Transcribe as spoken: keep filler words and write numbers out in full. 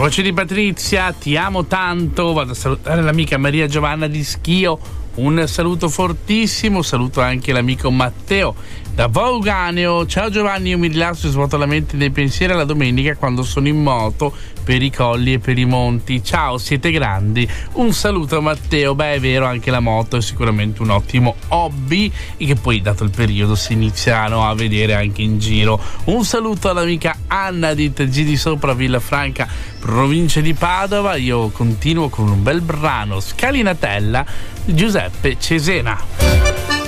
Voce di Patrizia, ti amo tanto. Vado a salutare l'amica Maria Giovanna di Schio. Un saluto fortissimo, saluto anche l'amico Matteo da Vauganeo. Ciao Giovanni, io mi rilasso e svuoto la mente dei pensieri alla domenica quando sono in moto per i colli e per i monti. Ciao, siete grandi. Un saluto a Matteo. Beh, è vero, anche la moto è sicuramente un ottimo hobby e che poi, dato il periodo, si iniziano a vedere anche in giro. Un saluto all'amica Anna di G di Sopra, Villafranca, provincia di Padova. Io continuo con un bel brano, Scalinatella, Giuseppe Cesena.